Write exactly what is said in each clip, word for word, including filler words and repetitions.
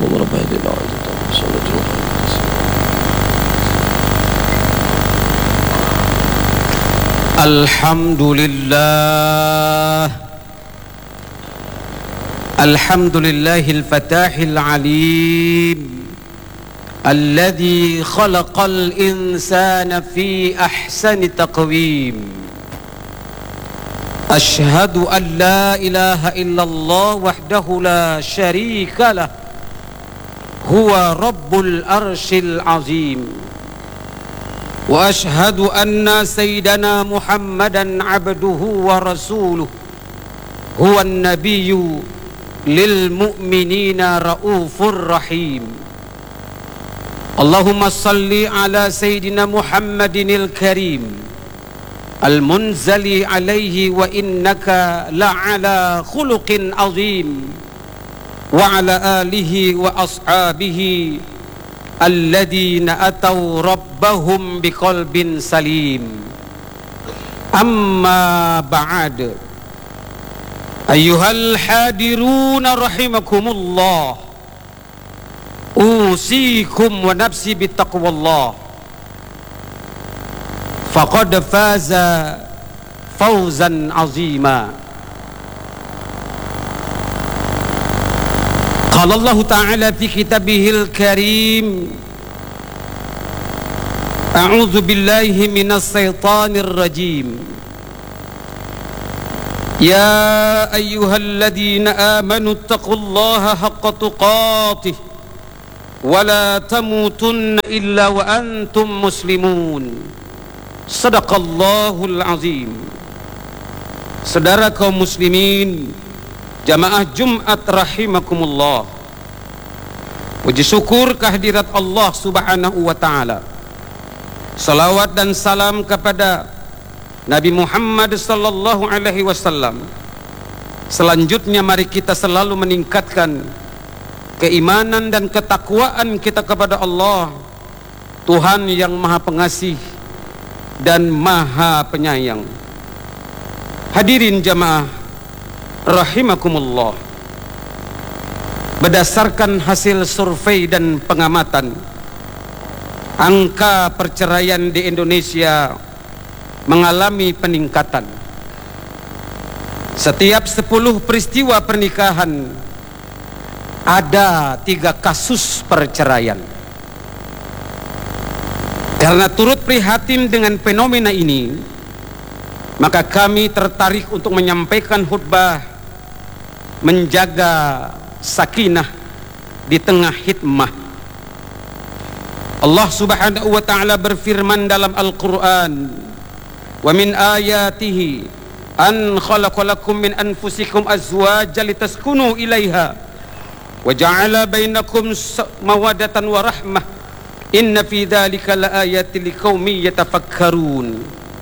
اللهم رب هذه الدعوة صلاة الحمد لله الحمد لله الفتاح العليم الذي خلق الإنسان في أحسن تقويم. أشهد أن لا إله إلا الله وحده لا شريك له هو رب العرش العظيم. وأشهد أن سيدنا محمدا عبده ورسوله هو النبي للمؤمنين رؤوف رحيم. اللهم صل على سيدنا محمد الكريم المنزل عليه وإنك لعلى خلق عظيم وعلى آله وأصحابه الذين أتوا ربهم بقلب سليم. أما بعد أيها الحاضرون رحمكم الله أوصيكم ونفسي بتقوى الله فقد فاز فوزا عظيما. قال الله تعالى في كتابه الكريم أعوذ بالله من الشيطان الرجيم يا أيها الذين آمنوا اتقوا الله حق تقاته ولا تموتن إلا وأنتم مسلمون. Sadaqallahul azim. Saudara kaum muslimin, jamaah Jumat rahimakumullah, puji syukur kehadirat Allah subhanahu wa ta'ala. Salawat dan salam kepada Nabi Muhammad sallallahu alaihi wasallam. Selanjutnya mari kita selalu meningkatkan keimanan dan ketakwaan kita kepada Allah, Tuhan yang maha pengasih dan maha penyayang. Hadirin jamaah rahimakumullah, berdasarkan hasil survei dan pengamatan, angka perceraian di Indonesia mengalami peningkatan. Setiap sepuluh peristiwa pernikahan ada tiga kasus perceraian. Karena turut prihatin dengan fenomena ini, maka kami tertarik untuk menyampaikan khutbah menjaga sakinah di tengah hikmah. Allah subhanahu wa ta'ala berfirman dalam Al-Quran, wa min ayatihi an khalaqalakum min anfusikum azwaja litaskunu ilaiha wa ja'ala bainakum mawaddatan wa rahmah inna fi dzalika laayatil liqaumin yatafakkarun.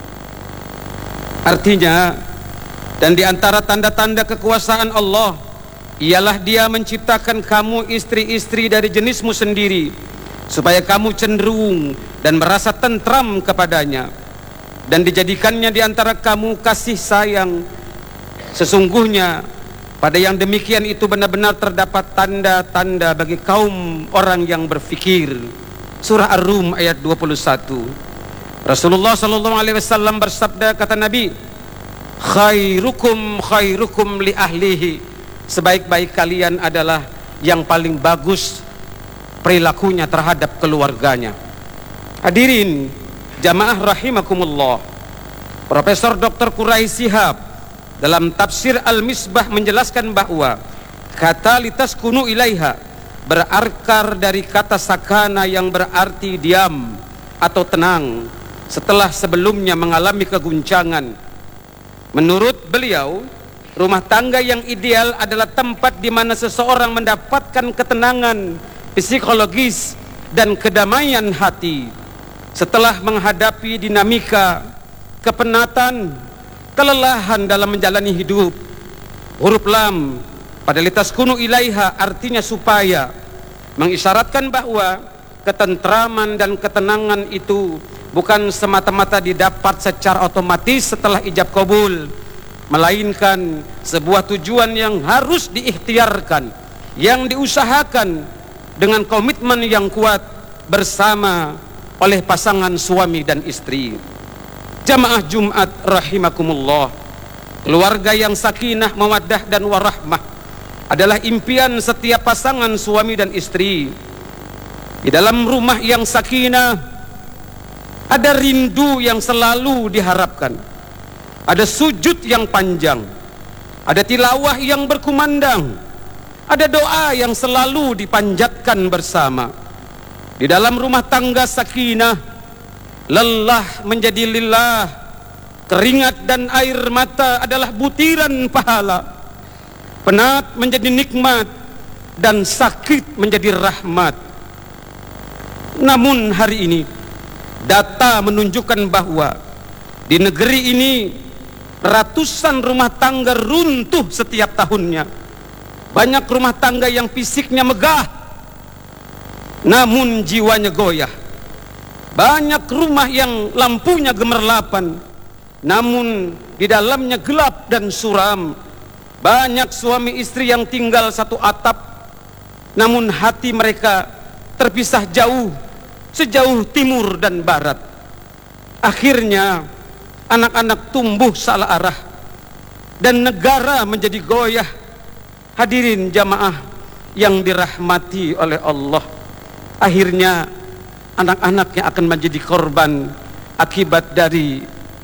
Artinya, dan di antara tanda-tanda kekuasaan Allah ialah Dia menciptakan kamu istri-istri dari jenismu sendiri supaya kamu cenderung dan merasa tentram kepadanya, dan dijadikannya di antara kamu kasih sayang. Sesungguhnya pada yang demikian itu benar-benar terdapat tanda-tanda bagi kaum orang yang berfikir. Surah Ar-Rum ayat dua puluh satu. Rasulullah sallallahu alaihi wasallam bersabda, kata Nabi, khairukum khairukum li ahlihi, sebaik-baik kalian adalah yang paling bagus perilakunya terhadap keluarganya. Hadirin jamaah rahimakumullah, Profesor Doktor Quraisy Shihab dalam tafsir Al-Misbah menjelaskan bahwa kata litaskunu ilaiha berakar dari kata sakana yang berarti diam atau tenang setelah sebelumnya mengalami keguncangan. Menurut beliau, rumah tangga yang ideal adalah tempat di mana seseorang mendapatkan ketenangan psikologis dan kedamaian hati setelah menghadapi dinamika, kepenatan, kelelahan dalam menjalani hidup. Huruf lam pada litaskunu ilaiha artinya supaya, mengisyaratkan bahwa ketentraman dan ketenangan itu bukan semata-mata didapat secara otomatis setelah ijab kabul, melainkan sebuah tujuan yang harus diikhtiarkan, yang diusahakan dengan komitmen yang kuat bersama oleh pasangan suami dan istri. Jamaah Jumat rahimakumullah, keluarga yang sakinah, mawaddah dan warahmah adalah impian setiap pasangan suami dan istri. Di dalam rumah yang sakinah ada rindu yang selalu diharapkan, ada sujud yang panjang, ada tilawah yang berkumandang, ada doa yang selalu dipanjatkan bersama. Di dalam rumah tangga sakinah, lelah menjadi lillah, keringat dan air mata adalah butiran pahala, penat menjadi nikmat, dan sakit menjadi rahmat. Namun hari ini data menunjukkan bahwa di negeri ini ratusan rumah tangga runtuh setiap tahunnya. Banyak rumah tangga yang fisiknya megah namun jiwanya goyah. Banyak rumah yang lampunya gemerlapan namun di dalamnya gelap dan suram. Banyak suami istri yang tinggal satu atap namun hati mereka terpisah jauh, sejauh timur dan barat. Akhirnya anak-anak tumbuh salah arah dan negara menjadi goyah. Hadirin jamaah yang dirahmati oleh Allah, akhirnya anak-anaknya akan menjadi korban akibat dari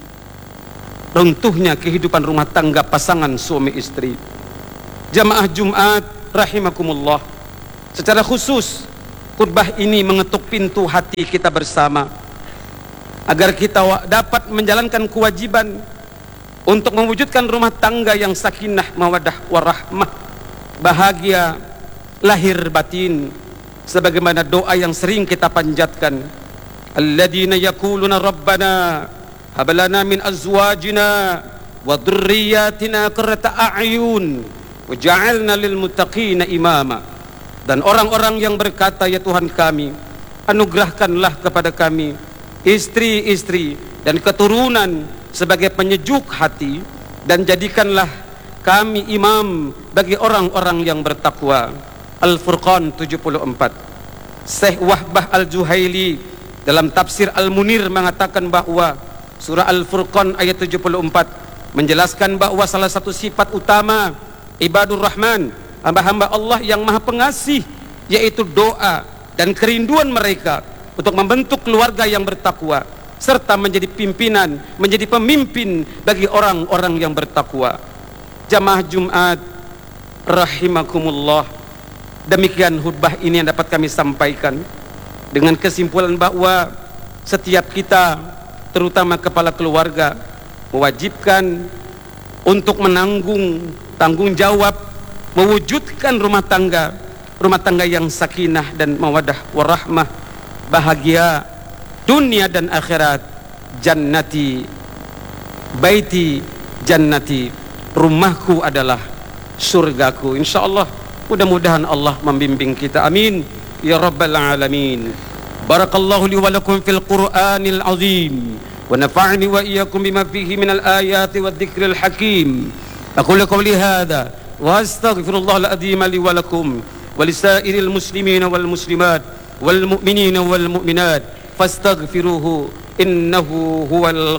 runtuhnya kehidupan rumah tangga pasangan suami istri. Jamaah Jumat rahimakumullah, secara khusus khutbah ini mengetuk pintu hati kita bersama agar kita dapat menjalankan kewajiban untuk mewujudkan rumah tangga yang sakinah, mawaddah, warahmah, bahagia lahir batin, sebagaimana doa yang sering kita panjatkan, alladzina yaquluna rabbana hab lana min azwajina wa dhurriyyatina qurrata a'yun waj'alna lil muttaqina imama. Dan orang-orang yang berkata, ya Tuhan kami, anugerahkanlah kepada kami istri-istri dan keturunan sebagai penyejuk hati, dan jadikanlah kami imam bagi orang-orang yang bertakwa. Al-Furqan tujuh puluh empat. Syekh Wahbah Al-Juhaili dalam tafsir Al-Munir mengatakan bahwa surah Al-Furqan ayat tujuh puluh empat menjelaskan bahwa salah satu sifat utama ibadur rahman, hamba-hamba Allah yang maha pengasih, yaitu doa dan kerinduan mereka untuk membentuk keluarga yang bertakwa serta menjadi pimpinan, menjadi pemimpin bagi orang-orang yang bertakwa. Jamaah Jumat rahimakumullah, demikian khutbah ini yang dapat kami sampaikan dengan kesimpulan bahwa setiap kita, terutama kepala keluarga, mewajibkan untuk menanggung tanggung jawab mewujudkan rumah tangga rumah tangga yang sakinah dan mawaddah warahmah, bahagia dunia dan akhirat. Jannati baiti jannati, rumahku adalah surgaku. Insyaallah, mudah-mudahan Allah membimbing kita, amin ya rabbal alamin. Barakallahu li wa lakum fil Qur'anil azim wa nafa'ani wa iyyakum bima fihi minal ayati wadh-dhikril hakim. Aqulu qawli hadha wa astaghfirullahal azim li wa lakum wa lisairil muslimina wal muslimat wal mu'minina wal mu'minat fastaghfiruhu innahu huwal